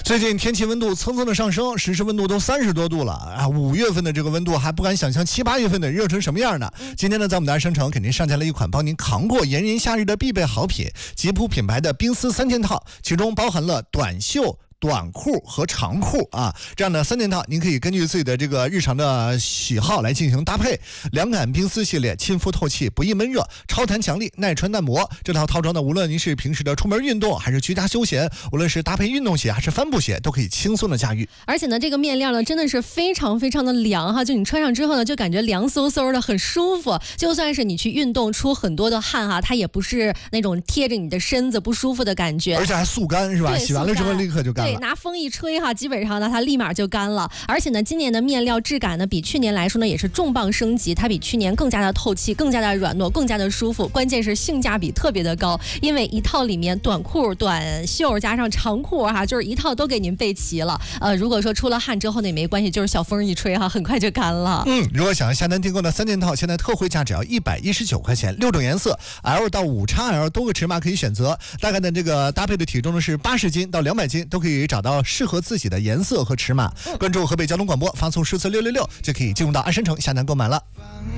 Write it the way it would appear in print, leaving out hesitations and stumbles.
最近天气温度蹭蹭的上升，实时温度都30多度了啊！5月份的这个温度还不敢想象7、8月份的热成什么样呢？今天呢，在我们的爱商城肯定上架了一款帮您扛过炎炎夏日的必备好品，吉普品牌的冰丝3件套，其中包含了短袖、短裤和长裤啊，这样的3件套，您可以根据自己的这个日常的喜好来进行搭配。凉感冰丝系列，亲肤透气，不易闷热，超弹强力，耐穿耐磨。这套套装呢，无论您是平时的出门运动，还是居家休闲，无论是搭配运动鞋还是帆布鞋，都可以轻松的驾驭。 而且呢，这个面料呢，真的是非常非常的凉哈，就你穿上之后呢，就感觉凉飕飕的，很舒服。就算是你去运动出很多的汗哈，它也不是那种贴着你的身子不舒服的感觉， 而且还速干是吧？洗完了之后立刻就干了。 对，拿风一吹哈，基本上呢它立马就干了。而且呢，今年的面料质感呢比去年来说呢也是重磅升级，它比去年更加的透气，更加的软糯，更加的舒服。关键是性价比特别的高，因为一套里面短裤、短袖加上长裤哈，就是一套都给您备齐了。如果说出了汗之后呢也没关系，就是小风一吹哈，很快就干了。 如果想要下单订购的3件套，现在特惠价只要119块钱，6种颜色 ，L 到5XL 多个尺码可以选择。大概的这个搭配的体重呢是80斤到200斤，都可以找到适合自己的颜色和尺码。关注河北交通广播，发送数字666就可以进入到爱商城下单购买了。